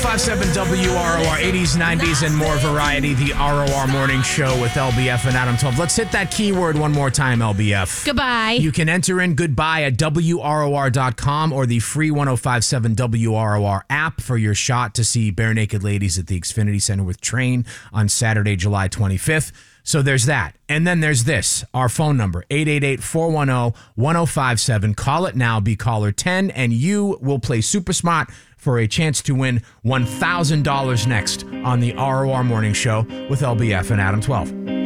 1057 WROR, 80s, 90s, and more variety. The ROR Morning Show with LBF and Adam 12. Let's hit that keyword one more time, LBF. Goodbye. You can enter in goodbye at WROR.com or the free 1057 WROR app for your shot to see Bare Naked Ladies at the Xfinity Center with Train on Saturday, July 25th. So there's that. And then there's this, our phone number, 888-410-1057. Call it now, be caller 10, and you will play Super Smart for a chance to win $1,000 next on the ROR Morning Show with LBF and Adam 12.